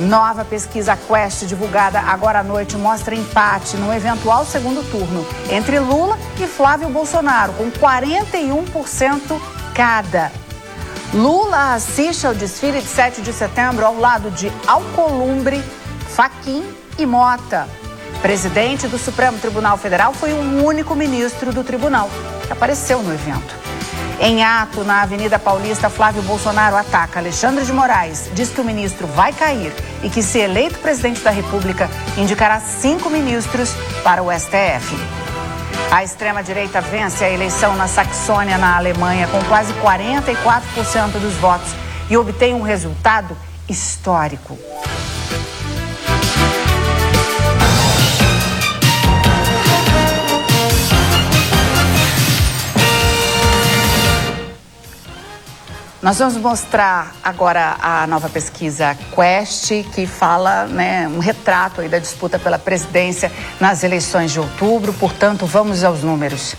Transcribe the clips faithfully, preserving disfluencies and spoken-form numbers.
Nova pesquisa Quest, divulgada agora à noite, mostra empate no eventual segundo turno entre Lula e Flávio Bolsonaro, com quarenta e um por cento cada. Lula assiste ao desfile de sete de setembro ao lado de Alcolumbre, Fachin e Mota. Presidente do Supremo Tribunal Federal foi o único ministro do tribunal que apareceu no evento. Em ato, na Avenida Paulista, Flávio Bolsonaro ataca Alexandre de Moraes, diz que o ministro vai cair e que, se eleito presidente da República, indicará cinco ministros para o S T F. A extrema-direita vence a eleição na Saxônia, na Alemanha, com quase quarenta e quatro por cento dos votos e obtém um resultado histórico. Nós vamos mostrar agora a nova pesquisa Quest, que fala, né, um retrato aí da disputa pela presidência nas eleições de outubro. Portanto, vamos aos números.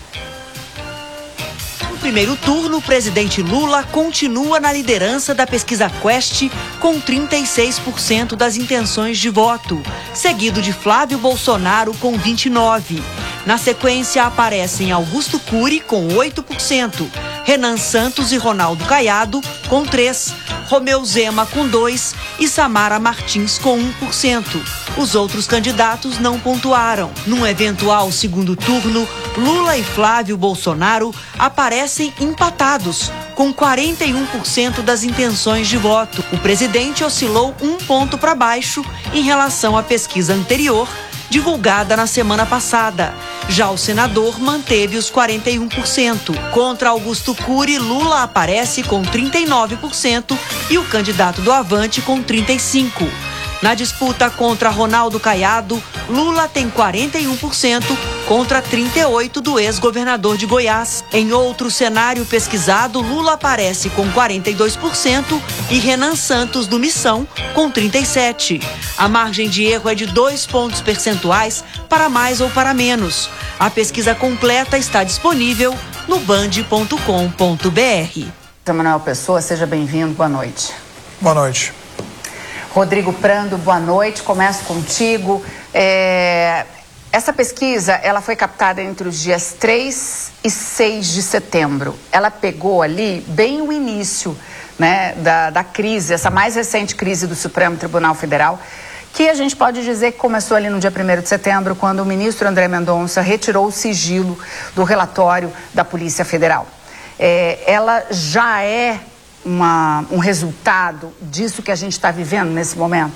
No primeiro turno, o presidente Lula continua na liderança da pesquisa Quest com trinta e seis por cento das intenções de voto, seguido de Flávio Bolsonaro com vinte e nove por cento. Na sequência, aparecem Augusto Cury com oito por cento, Renan Santos e Ronaldo Caiado com três por cento, Romeu Zema com dois por cento e Samara Martins com um por cento. Os outros candidatos não pontuaram. Num eventual segundo turno, Lula e Flávio Bolsonaro aparecem empatados, com quarenta e um por cento das intenções de voto. O presidente oscilou um ponto para baixo em relação à pesquisa anterior, divulgada na semana passada. Já o senador manteve os quarenta e um por cento. Contra Augusto Cury, Lula aparece com trinta e nove por cento e o candidato do Avante com trinta e cinco por cento. Na disputa contra Ronaldo Caiado, Lula tem quarenta e um por cento contra trinta e oito por cento do ex-governador de Goiás. Em outro cenário pesquisado, Lula aparece com quarenta e dois por cento e Renan Santos, do Missão, com trinta e sete por cento. A margem de erro é de dois pontos percentuais para mais ou para menos. A pesquisa completa está disponível no band ponto com ponto br. Manuel Pessoa, seja bem-vindo. Boa noite. Boa noite. Rodrigo Prando, boa noite. Começo contigo. É... Essa pesquisa, ela foi captada entre os dias três e seis de setembro. Ela pegou ali bem o início, né, da, da crise, essa mais recente crise do Supremo Tribunal Federal, que a gente pode dizer que começou ali no dia primeiro de setembro, quando o ministro André Mendonça retirou o sigilo do relatório da Polícia Federal. É, ela já é uma, um resultado disso que a gente está vivendo nesse momento?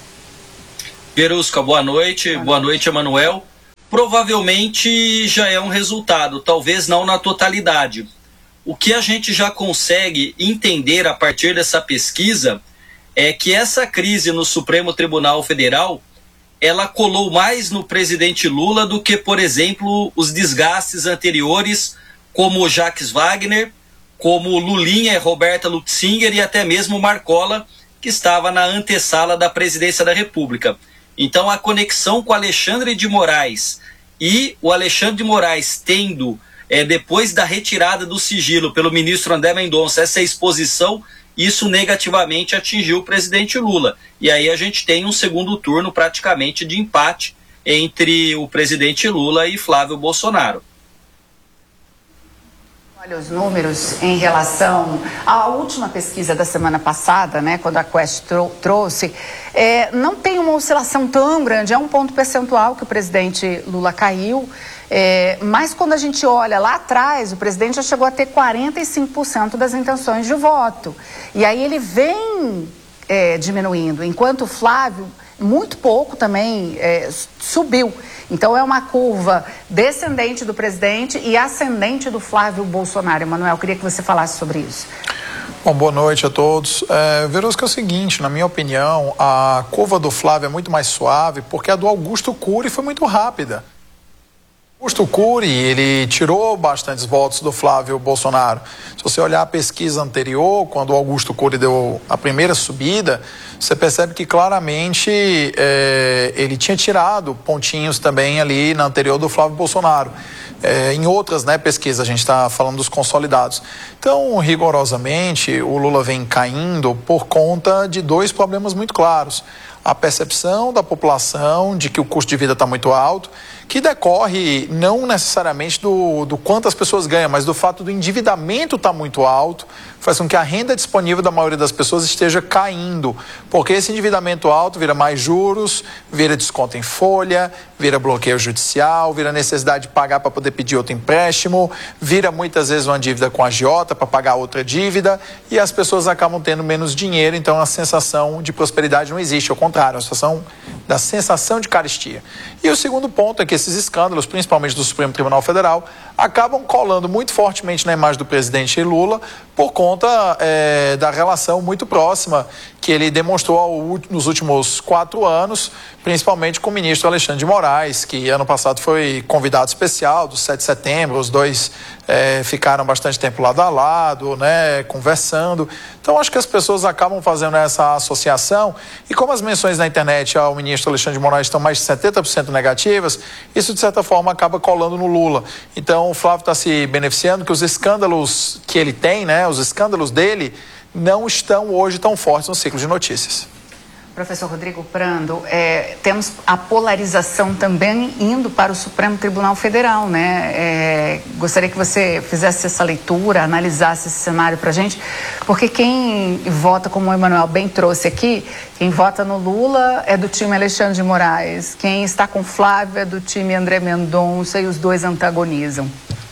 Verusca, boa noite. Boa, boa noite, Emanuel. Provavelmente já é um resultado, talvez não na totalidade. O que a gente já consegue entender a partir dessa pesquisa é que essa crise no Supremo Tribunal Federal, ela colou mais no presidente Lula do que, por exemplo, os desgastes anteriores, como o Jacques Wagner, como Lulinha e Roberta Lutzinger e até mesmo Marcola, que estava na antessala da presidência da República. Então, a conexão com Alexandre de Moraes e o Alexandre de Moraes tendo, é, depois da retirada do sigilo pelo ministro André Mendonça, essa exposição, isso negativamente atingiu o presidente Lula. E aí a gente tem um segundo turno praticamente de empate entre o presidente Lula e Flávio Bolsonaro. Olha os números em relação à última pesquisa da semana passada, né, quando a Quest trou- trouxe, é, não tem uma oscilação tão grande, é um ponto percentual que o presidente Lula caiu, é, mas quando a gente olha lá atrás, o presidente já chegou a ter quarenta e cinco por cento das intenções de voto. E aí ele vem é, diminuindo, enquanto o Flávio, muito pouco também, é, subiu. Então é uma curva descendente do presidente e ascendente do Flávio Bolsonaro. Emanuel, queria que você falasse sobre isso. Bom, boa noite a todos. É, Verusca, é o seguinte, na minha opinião, a curva do Flávio é muito mais suave porque a do Augusto Cury foi muito rápida. Augusto Cury, ele tirou bastantes votos do Flávio Bolsonaro. Se você olhar a pesquisa anterior, quando o Augusto Cury deu a primeira subida, você percebe que claramente é, ele tinha tirado pontinhos também ali na anterior do Flávio Bolsonaro. É, em outras, né, pesquisas, a gente está falando dos consolidados. Então, rigorosamente, o Lula vem caindo por conta de dois problemas muito claros. A percepção da população de que o custo de vida está muito alto, que decorre não necessariamente do, do quanto as pessoas ganham, mas do fato do endividamento estar muito alto, faz com que a renda disponível da maioria das pessoas esteja caindo, porque esse endividamento alto vira mais juros, vira desconto em folha, vira bloqueio judicial, vira necessidade de pagar para poder pedir outro empréstimo, vira muitas vezes uma dívida com agiota para pagar outra dívida, e as pessoas acabam tendo menos dinheiro, então a sensação de prosperidade não existe, ao contrário, a sensação da sensação de carestia. E o segundo ponto é que esses escândalos, principalmente do Supremo Tribunal Federal, acabam colando muito fortemente na imagem do presidente Lula por conta é, da relação muito próxima que ele demonstrou ao, nos últimos quatro anos, principalmente com o ministro Alexandre de Moraes, que ano passado foi convidado especial do sete de setembro, os dois é, ficaram bastante tempo lado a lado, né, conversando. Então acho que as pessoas acabam fazendo essa associação, e como as menções na internet ao ministro Alexandre de Moraes estão mais de setenta por cento negativas, isso de certa forma acaba colando no Lula. Então o Flávio está se beneficiando que os escândalos que ele tem, né, os escândalos dele, não estão hoje tão fortes no ciclo de notícias. Professor Rodrigo Prando, é, temos a polarização também indo para o Supremo Tribunal Federal, né? É, gostaria que você fizesse essa leitura, analisasse esse cenário para a gente, porque quem vota, como o Emanuel bem trouxe aqui, quem vota no Lula é do time Alexandre de Moraes, quem está com Flávio é do time André Mendonça, e os dois antagonizam.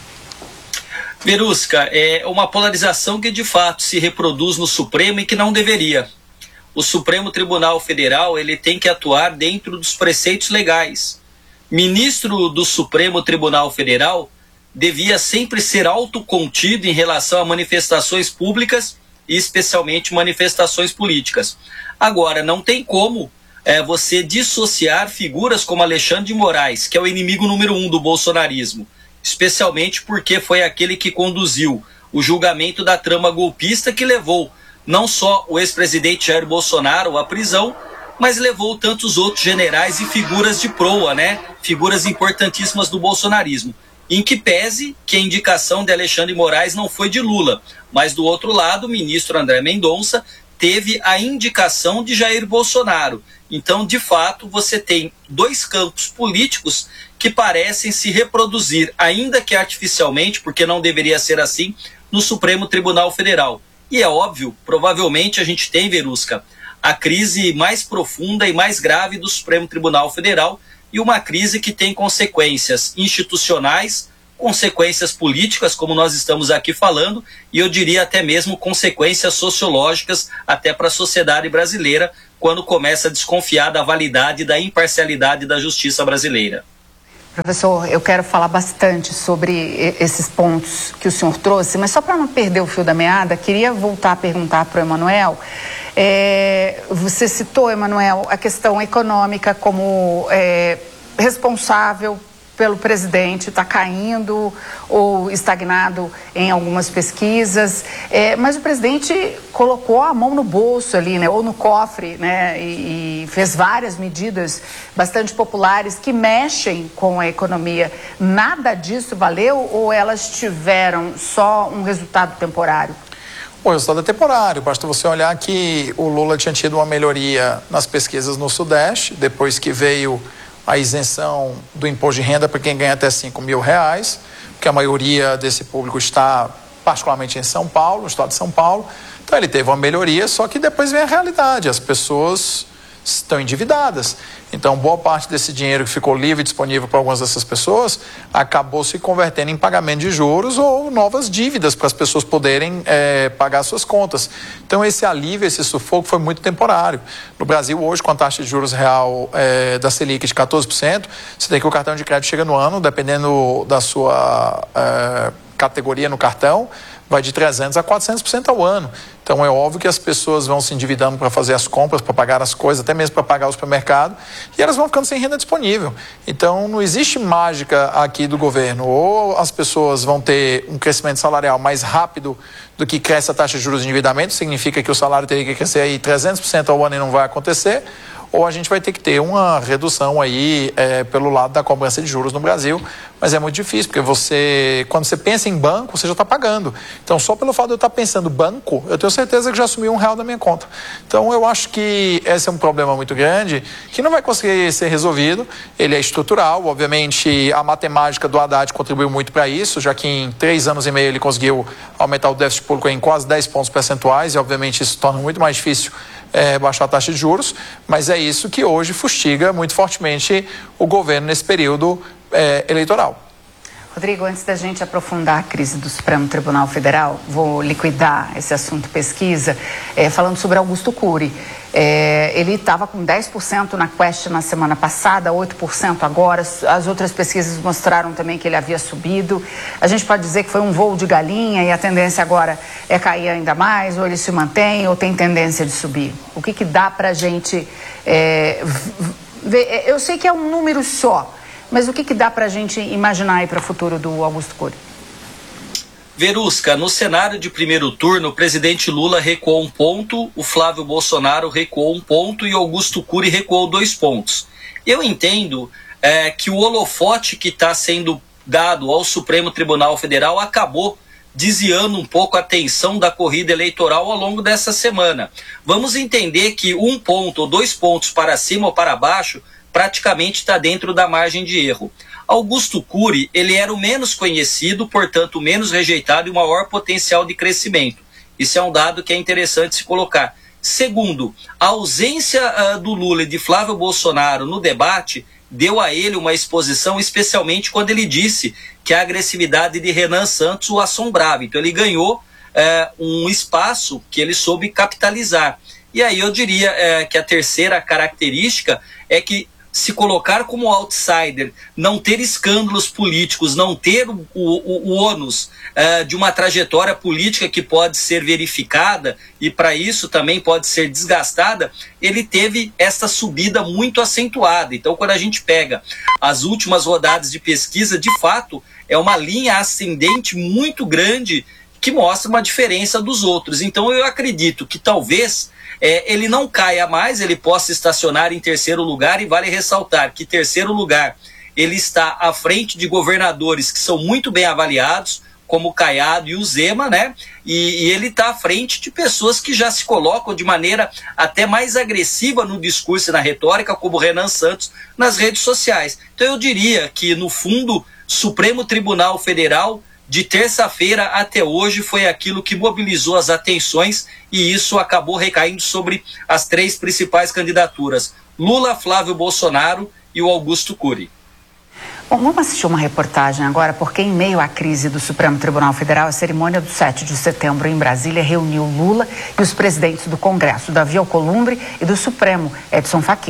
Verusca, é uma polarização que de fato se reproduz no Supremo e que não deveria. O Supremo Tribunal Federal ele tem que atuar dentro dos preceitos legais. Ministro do Supremo Tribunal Federal devia sempre ser autocontido em relação a manifestações públicas e especialmente manifestações políticas. Agora, não tem como é, você dissociar figuras como Alexandre de Moraes, que é o inimigo número um do bolsonarismo, especialmente porque foi aquele que conduziu o julgamento da trama golpista que levou não só o ex-presidente Jair Bolsonaro à prisão, mas levou tantos outros generais e figuras de proa, né? Figuras importantíssimas do bolsonarismo. Em que pese que a indicação de Alexandre de Moraes não foi de Lula, mas do outro lado, o ministro André Mendonça teve a indicação de Jair Bolsonaro. Então, de fato, você tem dois campos políticos que parecem se reproduzir, ainda que artificialmente, porque não deveria ser assim, no Supremo Tribunal Federal. E é óbvio, provavelmente a gente tem, Verusca, a crise mais profunda e mais grave do Supremo Tribunal Federal, e uma crise que tem consequências institucionais, consequências políticas, como nós estamos aqui falando, e eu diria até mesmo consequências sociológicas até para a sociedade brasileira, quando começa a desconfiar da validade e da imparcialidade da justiça brasileira. Professor, eu quero falar bastante sobre esses pontos que o senhor trouxe, mas só para não perder o fio da meada, queria voltar a perguntar para o Emanuel. É, você citou, Emanuel, a questão econômica como é, responsável pelo presidente, está caindo ou estagnado em algumas pesquisas, é, mas o presidente colocou a mão no bolso ali, né, ou no cofre, né, e, e fez várias medidas bastante populares que mexem com a economia. Nada disso valeu ou elas tiveram só um resultado temporário? O resultado é temporário, basta você olhar que o Lula tinha tido uma melhoria nas pesquisas no Sudeste, depois que veio a isenção do imposto de renda para quem ganha até cinco mil reais, porque a maioria desse público está particularmente em São Paulo, no estado de São Paulo. Então ele teve uma melhoria, só que depois vem a realidade, as pessoas estão endividadas. Então boa parte desse dinheiro que ficou livre e disponível para algumas dessas pessoas acabou se convertendo em pagamento de juros ou novas dívidas para as pessoas poderem é, pagar suas contas. Então esse alívio, esse sufoco foi muito temporário. No Brasil hoje, com a taxa de juros real é, da Selic de quatorze por cento, você tem que o cartão de crédito chega no ano, dependendo da sua é, categoria no cartão, vai de trezentos a quatrocentos por cento ao ano. Então é óbvio que as pessoas vão se endividando para fazer as compras, para pagar as coisas, até mesmo para pagar o supermercado, e elas vão ficando sem renda disponível. Então não existe mágica aqui do governo. Ou as pessoas vão ter um crescimento salarial mais rápido do que cresce a taxa de juros de endividamento, significa que o salário teria que crescer aí trezentos por cento ao ano e não vai acontecer, ou a gente vai ter que ter uma redução aí é, pelo lado da cobrança de juros no Brasil, mas é muito difícil, porque você, quando você pensa em banco, você já está pagando. Então, só pelo fato de eu estar pensando banco, eu tenho certeza que já sumiu um real da minha conta. Então, eu acho que esse é um problema muito grande, que não vai conseguir ser resolvido. Ele é estrutural, obviamente a matemática do Haddad contribuiu muito para isso, já que em três anos e meio ele conseguiu aumentar o déficit público em quase dez pontos percentuais, e obviamente isso torna muito mais difícil é, baixar a taxa de juros, mas é isso que hoje fustiga muito fortemente o governo nesse período é, eleitoral. Rodrigo, antes da gente aprofundar a crise do Supremo Tribunal Federal, vou liquidar esse assunto pesquisa, é, falando sobre Augusto Cury. É, ele estava com dez por cento na Quest na semana passada, oito por cento agora. As outras pesquisas mostraram também que ele havia subido. A gente pode dizer que foi um voo de galinha e a tendência agora é cair ainda mais, ou ele se mantém, ou tem tendência de subir. O que, que dá para a gente é, ver? Eu sei que é um número só, mas o que, que dá para a gente imaginar aí para o futuro do Augusto Cury? Verusca, no cenário de primeiro turno, o presidente Lula recuou um ponto, o Flávio Bolsonaro recuou um ponto e o Augusto Cury recuou dois pontos. Eu entendo é, que o holofote que está sendo dado ao Supremo Tribunal Federal acabou desviando um pouco a atenção da corrida eleitoral ao longo dessa semana. Vamos entender que um ponto ou dois pontos para cima ou para baixo praticamente está dentro da margem de erro. Augusto Cury, ele era o menos conhecido, portanto, o menos rejeitado e o maior potencial de crescimento. Isso é um dado que é interessante se colocar. Segundo, a ausência uh, do Lula e de Flávio Bolsonaro no debate deu a ele uma exposição, especialmente quando ele disse que a agressividade de Renan Santos o assombrava. Então ele ganhou uh, um espaço que ele soube capitalizar. E aí eu diria uh, que a terceira característica é que se colocar como outsider, não ter escândalos políticos, não ter o, o, o ônus uh, de uma trajetória política que pode ser verificada e para isso também pode ser desgastada, ele teve essa subida muito acentuada. Então, quando a gente pega as últimas rodadas de pesquisa, de fato, é uma linha ascendente muito grande que mostra uma diferença dos outros. Então, eu acredito que talvez É, ele não caia mais, ele possa estacionar em terceiro lugar, e vale ressaltar que terceiro lugar ele está à frente de governadores que são muito bem avaliados, como o Caiado e o Zema, né? E, e ele está à frente de pessoas que já se colocam de maneira até mais agressiva no discurso e na retórica, como o Renan Santos nas redes sociais. Então eu diria que, no fundo, Supremo Tribunal Federal, de terça-feira até hoje, foi aquilo que mobilizou as atenções, e isso acabou recaindo sobre as três principais candidaturas: Lula, Flávio Bolsonaro e o Augusto Cury. Bom, vamos assistir uma reportagem agora, porque em meio à crise do Supremo Tribunal Federal, a cerimônia do sete de setembro em Brasília reuniu Lula e os presidentes do Congresso, Davi Alcolumbre, e do Supremo, Edson Fachin.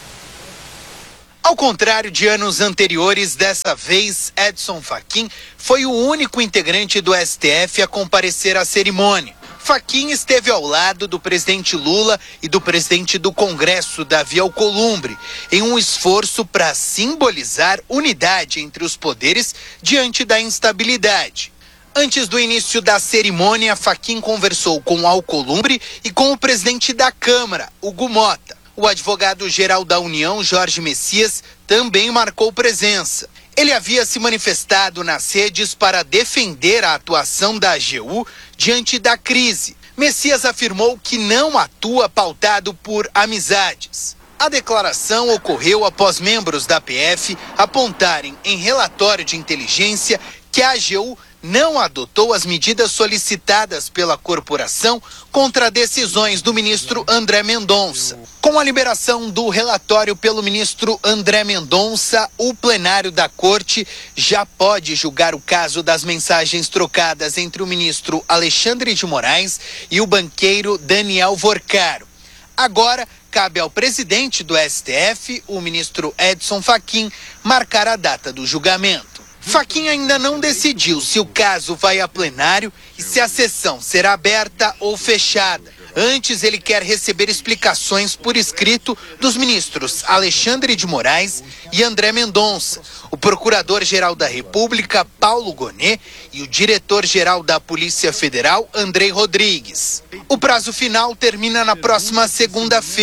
Ao contrário de anos anteriores, dessa vez, Edson Fachin foi o único integrante do S T F a comparecer à cerimônia. Fachin esteve ao lado do presidente Lula e do presidente do Congresso, Davi Alcolumbre, em um esforço para simbolizar unidade entre os poderes diante da instabilidade. Antes do início da cerimônia, Fachin conversou com Alcolumbre e com o presidente da Câmara, Hugo Mota. O advogado-geral da União, Jorge Messias, também marcou presença. Ele havia se manifestado nas redes para defender a atuação da A G U diante da crise. Messias afirmou que não atua pautado por amizades. A declaração ocorreu após membros da P F apontarem em relatório de inteligência que a A G U não adotou as medidas solicitadas pela corporação contra decisões do ministro André Mendonça. Com a liberação do relatório pelo ministro André Mendonça, o plenário da corte já pode julgar o caso das mensagens trocadas entre o ministro Alexandre de Moraes e o banqueiro Daniel Vorcaro. Agora, cabe ao presidente do S T F, o ministro Edson Fachin, marcar a data do julgamento. Fachin ainda não decidiu se o caso vai a plenário e se a sessão será aberta ou fechada. Antes, ele quer receber explicações por escrito dos ministros Alexandre de Moraes e André Mendonça, o procurador-geral da República, Paulo Gonet, e o diretor-geral da Polícia Federal, Andrei Rodrigues. O prazo final termina na próxima segunda-feira.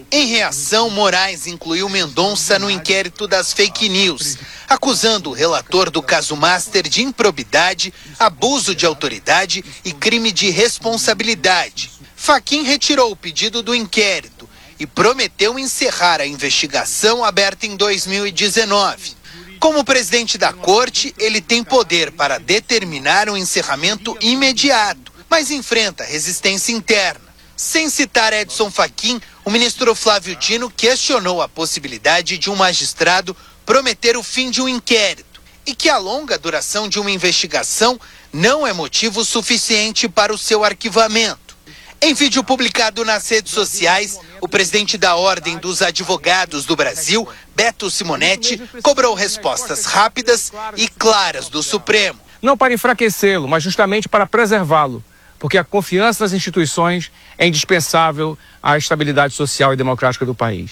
Em reação, Moraes incluiu Mendonça no inquérito das fake news, acusando o relator do caso Master de improbidade, abuso de autoridade e crime de responsabilidade. Fachin retirou o pedido do inquérito e prometeu encerrar a investigação aberta em dois mil e dezenove. Como presidente da corte, ele tem poder para determinar um encerramento imediato, mas enfrenta resistência interna. Sem citar Edson Fachin, o ministro Flávio Dino questionou a possibilidade de um magistrado prometer o fim de um inquérito e que a longa duração de uma investigação não é motivo suficiente para o seu arquivamento. Em vídeo publicado nas redes sociais, o presidente da Ordem dos Advogados do Brasil, Beto Simonetti, cobrou respostas rápidas e claras do Supremo. Não para enfraquecê-lo, mas justamente para preservá-lo, porque a confiança nas instituições é indispensável à estabilidade social e democrática do país.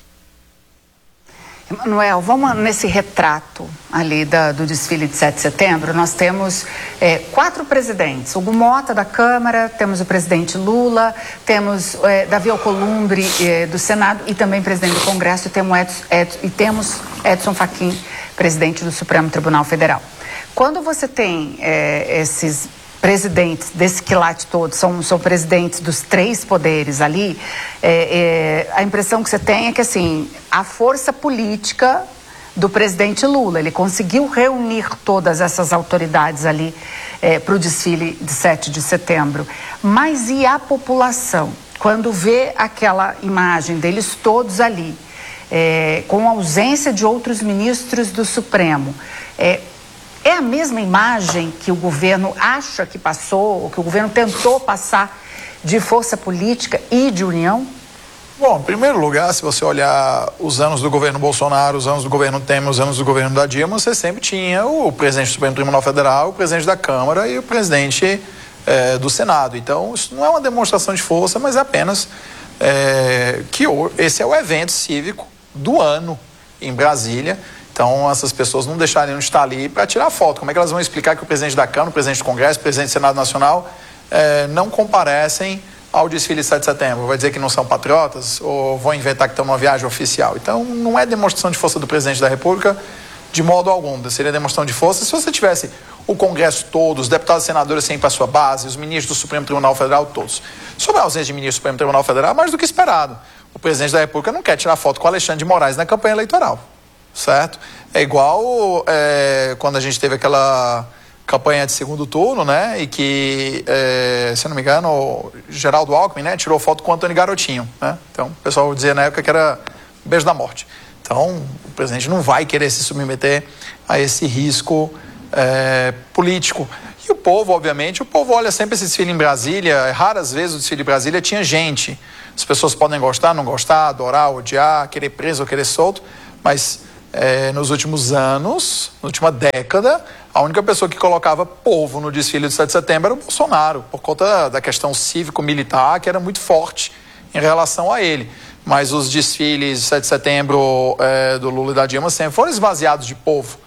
Emanuel, vamos nesse retrato ali da, do desfile de sete de setembro. Nós temos é, quatro presidentes. Hugo Mota, da Câmara, temos o presidente Lula, temos é, Davi Alcolumbre, é, do Senado, e também presidente do Congresso, e temos Edson, Edson, e temos Edson Fachin, presidente do Supremo Tribunal Federal. Quando você tem é, esses presidentes desse quilate todo, são, são presidentes dos três poderes ali, é, é, a impressão que você tem é que, assim, a força política do presidente Lula, ele conseguiu reunir todas essas autoridades ali é, para o desfile de sete de setembro. Mas e a população? Quando vê aquela imagem deles todos ali, é, com a ausência de outros ministros do Supremo, é, É a mesma imagem que o governo acha que passou, ou que o governo tentou passar, de força política e de união? Bom, em primeiro lugar, se você olhar os anos do governo Bolsonaro, os anos do governo Temer, os anos do governo da Dilma, você sempre tinha o presidente do Supremo Tribunal Federal, o presidente da Câmara e o presidente eh, do Senado. Então, isso não é uma demonstração de força, mas é apenas eh, que esse é o evento cívico do ano em Brasília. Então, essas pessoas não deixariam de estar ali para tirar foto. Como é que elas vão explicar que o presidente da Câmara, o presidente do Congresso, o presidente do Senado Nacional eh, não comparecem ao desfile de sete de setembro? Vai dizer que não são patriotas ou vão inventar que estão numa viagem oficial? Então, não é demonstração de força do presidente da República de modo algum. Seria demonstração de força se você tivesse o Congresso todo, os deputados e senadores sempre para a sua base, os ministros do Supremo Tribunal Federal todos. Sobre a ausência de ministro do Supremo Tribunal Federal, mais do que esperado. O presidente da República não quer tirar foto com o Alexandre de Moraes na campanha eleitoral. Certo? É igual é, quando a gente teve aquela campanha de segundo turno, né? E que, é, se não me engano, o Geraldo Alckmin, né? Tirou foto com o Antônio Garotinho, né? Então, o pessoal dizia na época que era um beijo da morte. Então, o presidente não vai querer se submeter a esse risco é, político. E o povo, obviamente, o povo olha sempre esse desfile em Brasília. Raras vezes o desfile em Brasília tinha gente. As pessoas podem gostar, não gostar, adorar, odiar, querer preso ou querer solto, mas... É, nos últimos anos, na última década, a única pessoa que colocava povo no desfile de sete de setembro era o Bolsonaro, por conta da questão cívico-militar, que era muito forte em relação a ele. Mas os desfiles de sete de setembro é, do Lula e da Dilma sempre foram esvaziados de povo.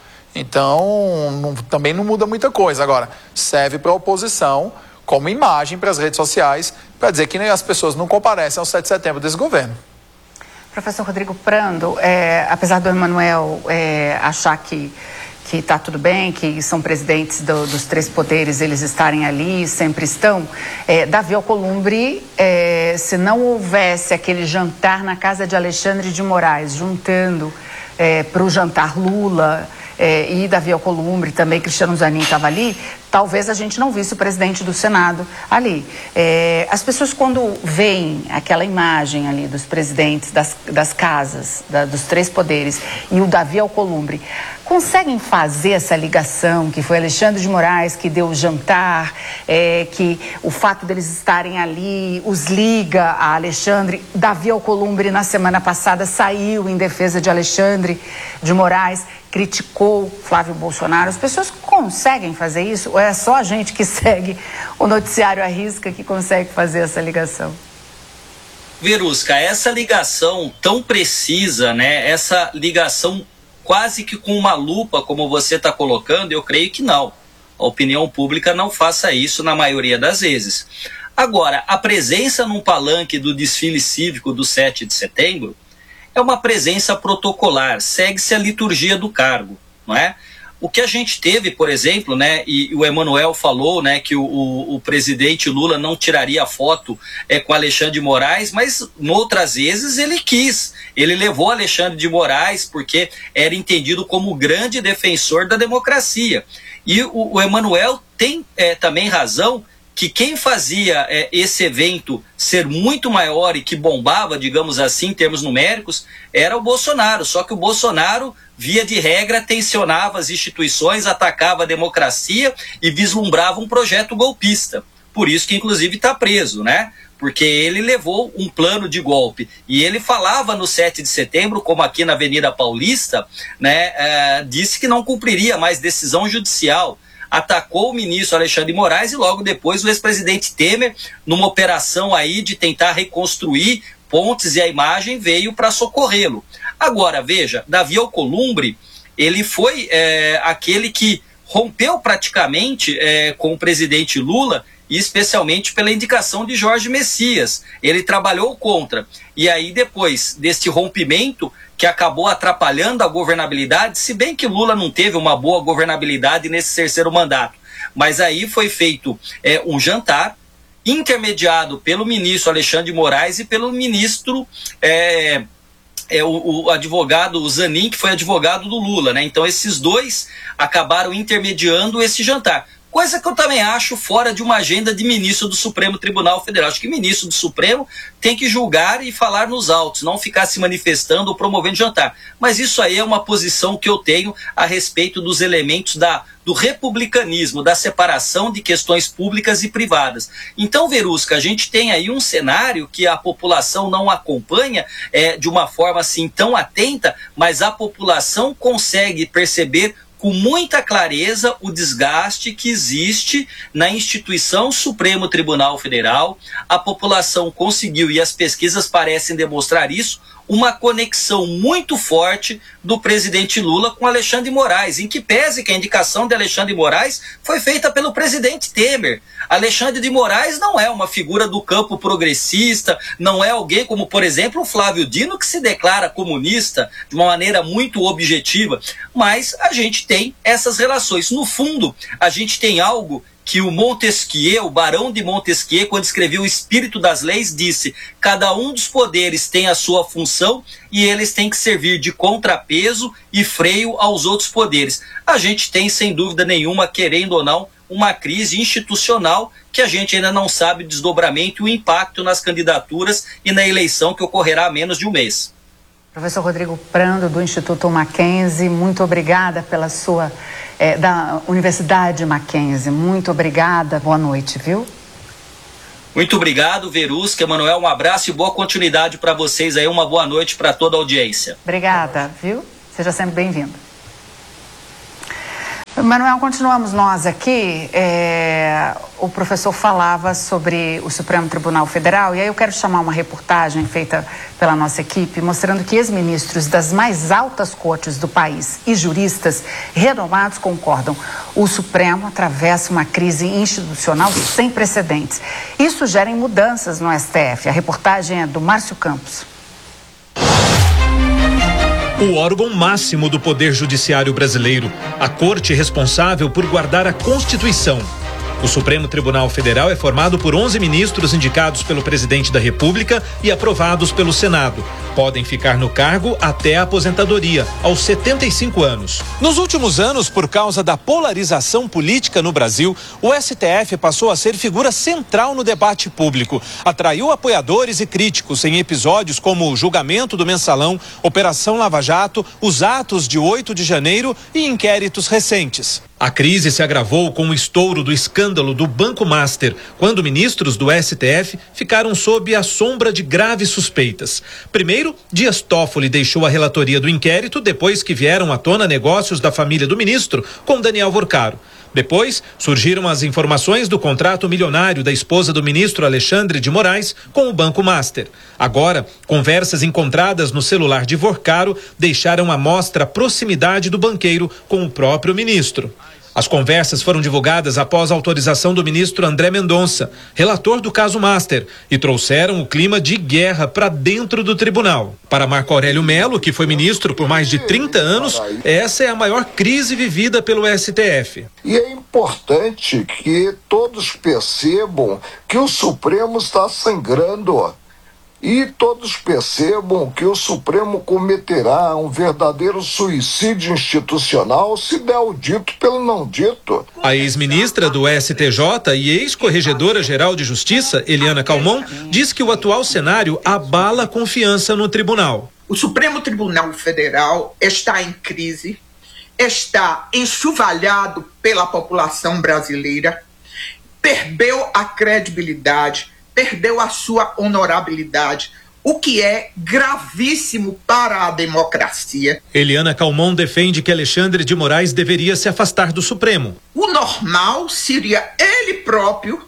Então, não, também não muda muita coisa. Agora, serve para a oposição como imagem para as redes sociais, para dizer que as pessoas não comparecem ao sete de setembro desse governo. Professor Rodrigo Prando, é, apesar do Emanuel é, achar que que está tudo bem, que são presidentes do, dos três poderes, eles estarem ali, sempre estão, é, Davi Alcolumbre, é, se não houvesse aquele jantar na casa de Alexandre de Moraes, juntando é, para o jantar Lula é, e Davi Alcolumbre, também Cristiano Zanin estava ali, talvez a gente não visse o presidente do Senado ali. É, as pessoas, quando veem aquela imagem ali dos presidentes das, das casas, da, dos três poderes, e o Davi Alcolumbre, conseguem fazer essa ligação, que foi Alexandre de Moraes que deu o jantar, é, que o fato deles estarem ali os liga a Alexandre. Davi Alcolumbre, na semana passada, saiu em defesa de Alexandre de Moraes, criticou Flávio Bolsonaro. As pessoas conseguem fazer isso? Ou é só a gente que segue o noticiário à risca que consegue fazer essa ligação? Verusca, essa ligação tão precisa, né? Essa ligação quase que com uma lupa, como você está colocando, eu creio que não. A opinião pública não faça isso na maioria das vezes. Agora, a presença num palanque do desfile cívico do sete de setembro é uma presença protocolar, segue-se a liturgia do cargo, não é? O que a gente teve, por exemplo, né, e o Emanuel falou, né, que o, o, o presidente Lula não tiraria foto é, com Alexandre de Moraes, mas outras vezes ele quis. Ele levou Alexandre de Moraes porque era entendido como grande defensor da democracia. E o, o Emanuel tem é, também razão que quem fazia é, esse evento ser muito maior e que bombava, digamos assim, em termos numéricos, era o Bolsonaro. Só que o Bolsonaro, via de regra, tensionava as instituições, atacava a democracia e vislumbrava um projeto golpista. Por isso que, inclusive, está preso, né? Porque ele levou um plano de golpe. E ele falava no sete de setembro, como aqui na Avenida Paulista, né, é, disse que não cumpriria mais decisão judicial. Atacou o ministro Alexandre de Moraes e logo depois o ex-presidente Temer, numa operação aí de tentar reconstruir pontes e a imagem, veio para socorrê-lo. Agora, veja, Davi Alcolumbre, ele foi é, aquele que rompeu praticamente é, com o presidente Lula, e especialmente pela indicação de Jorge Messias. Ele trabalhou contra. E aí, depois desse rompimento, que acabou atrapalhando a governabilidade, se bem que Lula não teve uma boa governabilidade nesse terceiro mandato. Mas aí foi feito é, um jantar, intermediado pelo ministro Alexandre de Moraes e pelo ministro... É, É, o, o advogado, o Zanin, que foi advogado do Lula, né? Então esses dois acabaram intermediando esse jantar. Coisa que eu também acho fora de uma agenda de ministro do Supremo Tribunal Federal. Acho que ministro do Supremo tem que julgar e falar nos autos, não ficar se manifestando ou promovendo jantar. Mas isso aí é uma posição que eu tenho a respeito dos elementos da, do republicanismo, da separação de questões públicas e privadas. Então, Verusca, a gente tem aí um cenário que a população não acompanha é, de uma forma assim tão atenta, mas a população consegue perceber com muita clareza o desgaste que existe na instituição Supremo Tribunal Federal. A população conseguiu, e as pesquisas parecem demonstrar isso, uma conexão muito forte do presidente Lula com Alexandre de Moraes, em que pese que a indicação de Alexandre de Moraes foi feita pelo presidente Temer. Alexandre de Moraes não é uma figura do campo progressista, não é alguém como, por exemplo, o Flávio Dino, que se declara comunista de uma maneira muito objetiva, mas a gente tem essas relações. No fundo, a gente tem algo que o Montesquieu, o Barão de Montesquieu, quando escreveu O Espírito das Leis, disse: cada um dos poderes tem a sua função e eles têm que servir de contrapeso e freio aos outros poderes. A gente tem, sem dúvida nenhuma, querendo ou não, uma crise institucional que a gente ainda não sabe o desdobramento e o impacto nas candidaturas e na eleição que ocorrerá há menos de um mês. Professor Rodrigo Prando, do Instituto Mackenzie, muito obrigada pela sua... É, da Universidade Mackenzie, muito obrigada, boa noite, viu? Muito obrigado, Verusca, Emanuel, um abraço e boa continuidade para vocês aí, uma boa noite para toda a audiência. Obrigada, viu? Seja sempre bem-vindo. Manuel, continuamos nós aqui. É, o professor falava sobre o Supremo Tribunal Federal e aí eu quero chamar uma reportagem feita pela nossa equipe mostrando que ex-ministros das mais altas cortes do país e juristas renomados concordam. O Supremo atravessa uma crise institucional sem precedentes. Isso gera mudanças no S T F. A reportagem é do Márcio Campos. O órgão máximo do Poder Judiciário brasileiro, a corte responsável por guardar a Constituição. O Supremo Tribunal Federal é formado por onze ministros indicados pelo presidente da República e aprovados pelo Senado. Podem ficar no cargo até a aposentadoria, aos setenta e cinco anos. Nos últimos anos, por causa da polarização política no Brasil, o S T F passou a ser figura central no debate público. Atraiu apoiadores e críticos em episódios como o julgamento do Mensalão, Operação Lava Jato, os atos de oito de janeiro e inquéritos recentes. A crise se agravou com o estouro do escândalo do Banco Master, quando ministros do S T F ficaram sob a sombra de graves suspeitas. Primeiro, Dias Toffoli deixou a relatoria do inquérito depois que vieram à tona negócios da família do ministro com Daniel Vorcaro. Depois, surgiram as informações do contrato milionário da esposa do ministro Alexandre de Moraes com o Banco Master. Agora, conversas encontradas no celular de Vorcaro deixaram à mostra a proximidade do banqueiro com o próprio ministro. As conversas foram divulgadas após a autorização do ministro André Mendonça, relator do caso Master, e trouxeram o clima de guerra para dentro do tribunal. Para Marco Aurélio Mello, que foi ministro por mais de trinta anos, essa é a maior crise vivida pelo S T F. E é importante que todos percebam que o Supremo está sangrando. E todos percebam que o Supremo cometerá um verdadeiro suicídio institucional se der o dito pelo não dito. A ex-ministra do S T J e ex-corregedora-geral de Justiça, Eliana Calmon, diz que o atual cenário abala a confiança no tribunal. O Supremo Tribunal Federal está em crise, está enxovalhado pela população brasileira, perdeu a credibilidade, perdeu a sua honorabilidade, o que é gravíssimo para a democracia. Eliana Calmon defende que Alexandre de Moraes deveria se afastar do Supremo. O normal seria ele próprio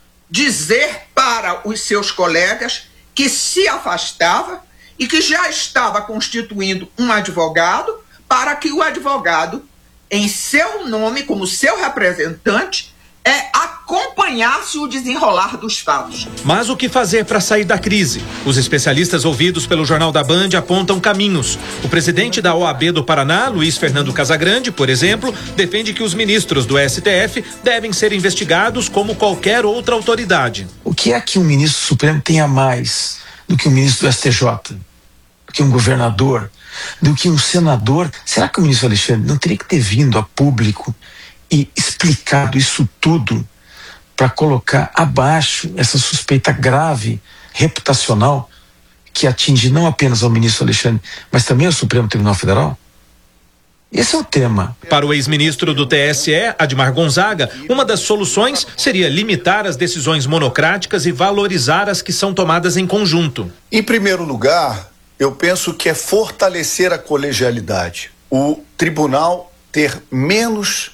dizer para os seus colegas que se afastava e que já estava constituindo um advogado para que o advogado, em seu nome, como seu representante, é acompanhasse o desenrolar dos fatos. Mas o que fazer para sair da crise? Os especialistas ouvidos pelo Jornal da Band apontam caminhos. O presidente da O A B do Paraná, Luiz Fernando Casagrande, por exemplo, defende que os ministros do S T F devem ser investigados como qualquer outra autoridade. O que é que um ministro supremo tenha mais do que um ministro do S T J? Do que um governador? Do que um senador? Será que o ministro Alexandre não teria que ter vindo a público e explicado isso tudo para colocar abaixo essa suspeita grave, reputacional, que atinge não apenas ao ministro Alexandre, mas também ao Supremo Tribunal Federal? Esse é o tema. Para o ex-ministro do T S E, Admar Gonzaga, uma das soluções seria limitar as decisões monocráticas e valorizar as que são tomadas em conjunto. Em primeiro lugar, eu penso que é fortalecer a colegialidade. O tribunal ter menos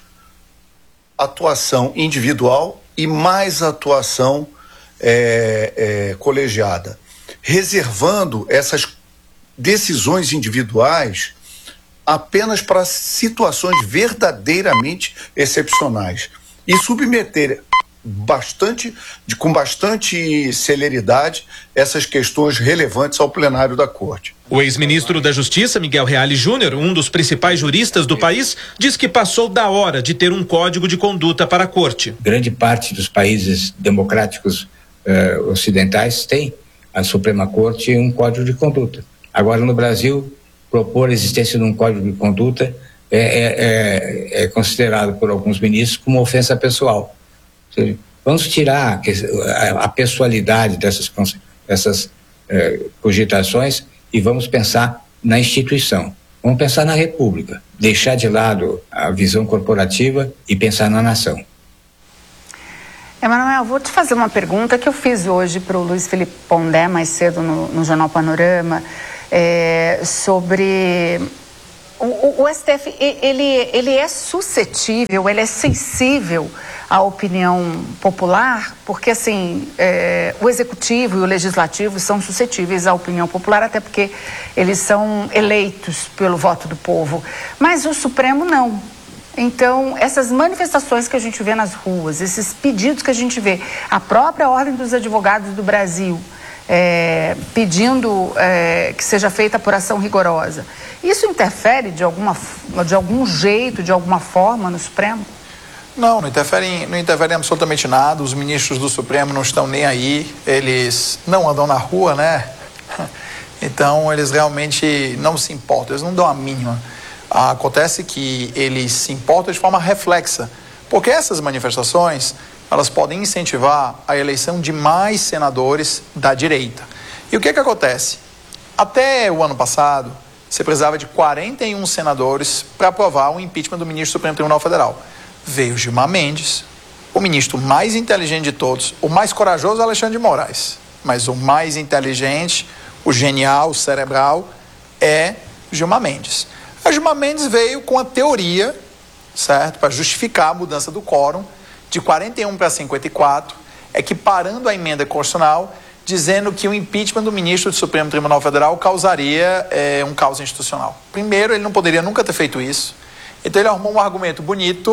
atuação individual e mais atuação é, é, colegiada, reservando essas decisões individuais apenas para situações verdadeiramente excepcionais e submeter bastante, de, com bastante celeridade essas questões relevantes ao plenário da Corte. O ex-ministro da Justiça, Miguel Reale Júnior, um dos principais juristas do país, diz que passou da hora de ter um código de conduta para a Corte. Grande parte dos países democráticos eh, ocidentais tem a Suprema Corte um código de conduta. Agora, no Brasil, propor a existência de um código de conduta é, é, é, é considerado por alguns ministros como ofensa pessoal. Vamos tirar a pessoalidade dessas, dessas eh, cogitações e vamos pensar na instituição. Vamos pensar na República, deixar de lado a visão corporativa e pensar na nação. Emanuel, vou te fazer uma pergunta que eu fiz hoje para o Luiz Felipe Pondé, mais cedo no, no Jornal Panorama, é, sobre... O, o, o S T F, ele, ele é suscetível, ele é sensível à opinião popular, porque assim, é, o executivo e o legislativo são suscetíveis à opinião popular, até porque eles são eleitos pelo voto do povo, mas o Supremo não. Então, essas manifestações que a gente vê nas ruas, esses pedidos que a gente vê, a própria Ordem dos Advogados do Brasil é, pedindo é, que seja feita apuração rigorosa, isso interfere de, alguma, de algum jeito, de alguma forma no Supremo? Não, não interfere, em, não interfere em absolutamente nada. Os ministros do Supremo não estão nem aí, eles não andam na rua, né? Então, eles realmente não se importam, eles não dão a mínima. Acontece que eles se importam de forma reflexa, porque essas manifestações, elas podem incentivar a eleição de mais senadores da direita. E o que que acontece? Até o ano passado, você precisava de quarenta e um senadores para aprovar o impeachment do ministro do Supremo Tribunal Federal. Veio Gilmar Mendes, o ministro mais inteligente de todos, o mais corajoso é Alexandre de Moraes, mas o mais inteligente, o genial, o cerebral é Gilmar Mendes. A Gilmar Mendes veio com a teoria, certo, para justificar a mudança do quórum de quarenta e um para cinquenta e quatro, equiparando a emenda constitucional, dizendo que o impeachment do ministro do Supremo Tribunal Federal causaria é, um caos institucional. Primeiro, ele não poderia nunca ter feito isso. Então ele arrumou um argumento bonito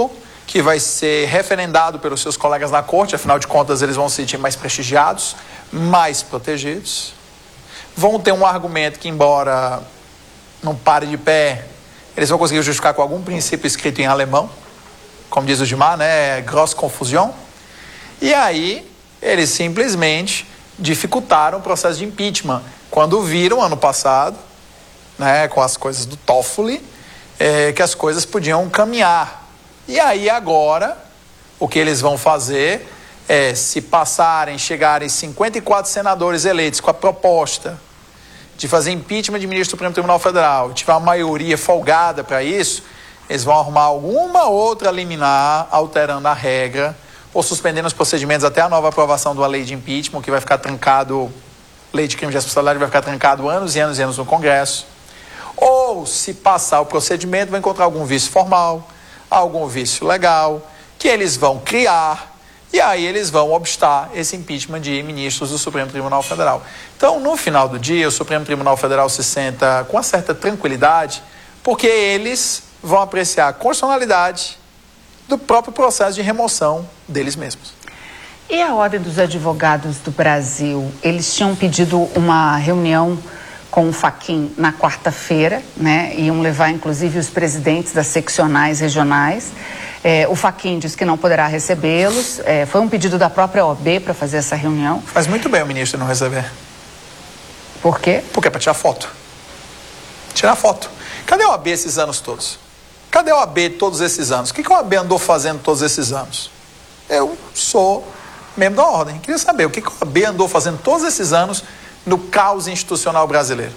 que vai ser referendado pelos seus colegas na corte, afinal de contas eles vão se sentir mais prestigiados, mais protegidos. Vão ter um argumento que, embora não pare de pé, eles vão conseguir justificar com algum princípio escrito em alemão, como diz o Gilmar, né, grosse confusão. E aí eles simplesmente dificultaram o processo de impeachment, quando viram ano passado, né, com as coisas do Toffoli, é, que as coisas podiam caminhar. E aí agora, o que eles vão fazer é, se passarem, chegarem cinquenta e quatro senadores eleitos com a proposta de fazer impeachment de ministro do Supremo Tribunal Federal, tiver uma maioria folgada para isso, eles vão arrumar alguma outra liminar alterando a regra ou suspendendo os procedimentos até a nova aprovação de uma lei de impeachment, que vai ficar trancado, lei de crime de responsabilidade vai ficar trancado anos e anos e anos no Congresso. Ou, se passar o procedimento, vai encontrar algum vício formal, algum vício legal, que eles vão criar, e aí eles vão obstar esse impeachment de ministros do Supremo Tribunal Federal. Então, no final do dia, o Supremo Tribunal Federal se senta com uma certa tranquilidade, porque eles vão apreciar a constitucionalidade do próprio processo de remoção deles mesmos. E a Ordem dos Advogados do Brasil, eles tinham pedido uma reunião com o Fachin na quarta-feira, né? Iam levar inclusive os presidentes das seccionais regionais. É, o Fachin diz que não poderá recebê-los. É, foi um pedido da própria O A B para fazer essa reunião. Faz muito bem o ministro não receber. Por quê? Porque é para tirar foto. Tirar foto. Cadê a O A B esses anos todos? Cadê a O A B todos esses anos? O que, que a O A B andou fazendo todos esses anos? Eu sou membro da Ordem. Queria saber o que, que a O A B andou fazendo todos esses anos no caos institucional brasileiro.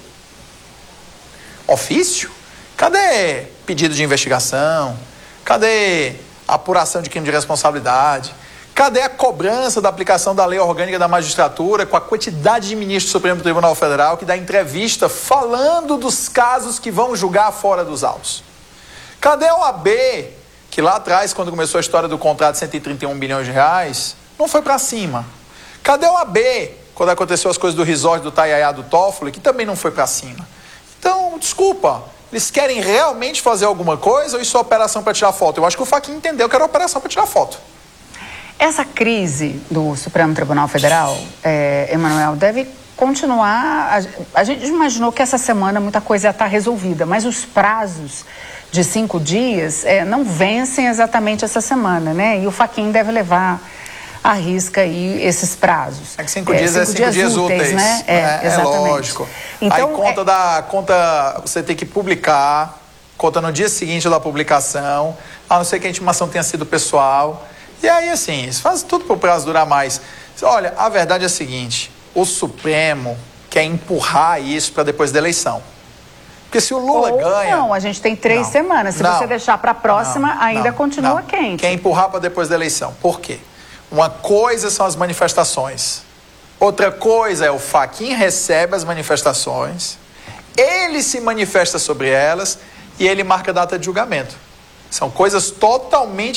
Ofício? Cadê pedido de investigação? Cadê apuração de crime de responsabilidade? Cadê a cobrança da aplicação da lei orgânica da magistratura com a quantidade de ministros do Supremo Tribunal Federal que dá entrevista falando dos casos que vão julgar fora dos autos? Cadê a O A B, que lá atrás, quando começou a história do contrato de cento e trinta e um bilhões de reais, não foi para cima? Cadê a O A B, quando aconteceu as coisas do resort, do Taiaiá, do Toffoli, que também não foi para cima? Então, desculpa, eles querem realmente fazer alguma coisa ou isso é operação para tirar foto? Eu acho que o Fachin entendeu que era operação para tirar foto. Essa crise do Supremo Tribunal Federal, é, Emanuel, deve continuar. A, a gente imaginou que essa semana muita coisa ia estar resolvida, mas os prazos de cinco dias é, não vencem exatamente essa semana, né? E o Fachin deve levar à risca aí esses prazos. É que cinco dias é cinco, cinco dias, dias úteis, úteis, né? É, é, é lógico. Então, aí conta, é... da, conta, você tem que publicar, conta no dia seguinte da publicação, a não ser que a intimação tenha sido pessoal. E aí, assim, isso faz tudo para o prazo durar mais. Olha, a verdade é a seguinte, o Supremo quer empurrar isso para depois da eleição. Porque se o Lula Ou ganha... Não, a gente tem três não, semanas. Se não, você deixar para a próxima, não, ainda não, continua não. quente. Quer empurrar para depois da eleição. Por quê? Uma coisa são as manifestações. Outra coisa é o Fachin recebe as manifestações, ele se manifesta sobre elas e ele marca a data de julgamento. São coisas totalmente